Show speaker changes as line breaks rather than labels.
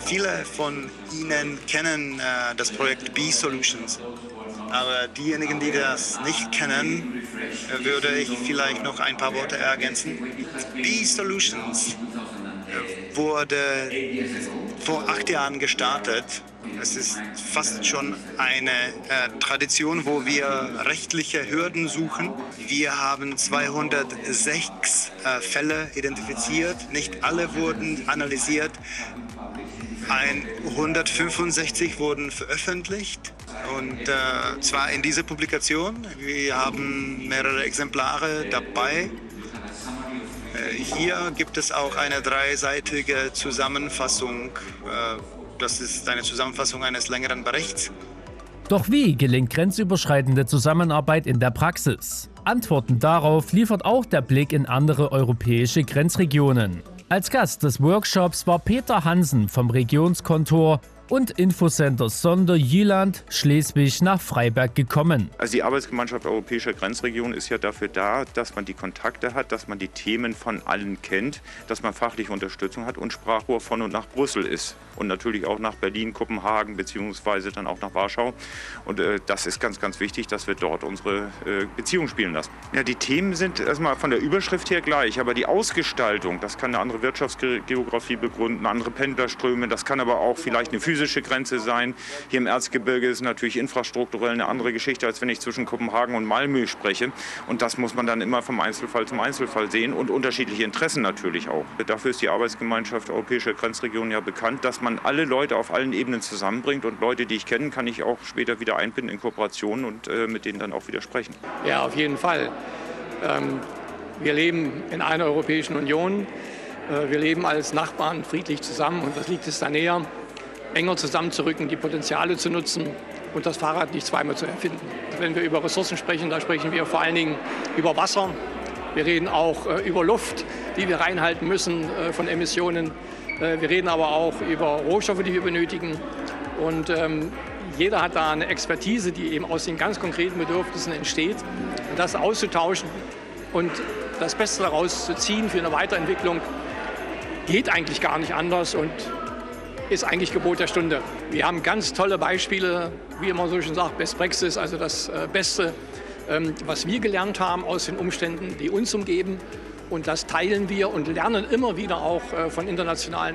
Viele von Ihnen kennen das Projekt B-Solutions. Aber diejenigen, die das nicht kennen, würde ich vielleicht noch ein paar Worte ergänzen. B-Solutions wurde vor 8 Jahren gestartet. Es ist fast schon eine Tradition, wo wir rechtliche Hürden suchen. Wir haben 206 Fälle identifiziert. Nicht alle wurden analysiert. 165 wurden veröffentlicht. Und zwar in dieser Publikation. Wir haben mehrere Exemplare dabei. Hier gibt es auch eine 3-seitige Zusammenfassung. Das ist eine Zusammenfassung eines längeren Berichts.
Doch wie gelingt grenzüberschreitende Zusammenarbeit in der Praxis? Antworten darauf liefert auch der Blick in andere europäische Grenzregionen. Als Gast des Workshops war Peter Hansen vom Regionskontor und Infocenter Sonder-Jylland Schleswig nach Freiberg gekommen.
Also die Arbeitsgemeinschaft Europäischer Grenzregionen ist ja dafür da, dass man die Kontakte hat, dass man die Themen von allen kennt, dass man fachliche Unterstützung hat und Sprachrohr von und nach Brüssel ist. Und natürlich auch nach Berlin, Kopenhagen beziehungsweise dann auch nach Warschau. Und das ist ganz, ganz wichtig, dass wir dort unsere Beziehung spielen lassen. Ja, die Themen sind erstmal von der Überschrift her gleich, aber die Ausgestaltung, das kann eine andere Wirtschaftsgeografie begründen, andere Pendlerströme, das kann aber auch vielleicht eine physische Grenze sein. Hier im Erzgebirge ist natürlich infrastrukturell eine andere Geschichte, als wenn ich zwischen Kopenhagen und Malmö spreche. Und das muss man dann immer vom Einzelfall zum Einzelfall sehen und unterschiedliche Interessen natürlich auch. Dafür ist die Arbeitsgemeinschaft Europäischer Grenzregionen ja bekannt, dass man alle Leute auf allen Ebenen zusammenbringt und Leute, die ich kenne, kann ich auch später wieder einbinden in Kooperationen und mit denen dann auch wieder sprechen.
Ja, auf jeden Fall. Wir leben in einer Europäischen Union. Wir leben als Nachbarn friedlich zusammen und was liegt es da näher, enger zusammenzurücken, die Potenziale zu nutzen und das Fahrrad nicht zweimal zu erfinden. Wenn wir über Ressourcen sprechen, da sprechen wir vor allen Dingen über Wasser. Wir reden auch über Luft, die wir reinhalten müssen von Emissionen. Wir reden aber auch über Rohstoffe, die wir benötigen. Und jeder hat da eine Expertise, die eben aus den ganz konkreten Bedürfnissen entsteht. Und das auszutauschen und das Beste daraus zu ziehen für eine Weiterentwicklung, geht eigentlich gar nicht anders und ist eigentlich Gebot der Stunde. Wir haben ganz tolle Beispiele, wie immer so schön sagt, Best Practice, also das Beste, was wir gelernt haben aus den Umständen, die uns umgeben. Und das teilen wir und lernen immer wieder auch von internationalen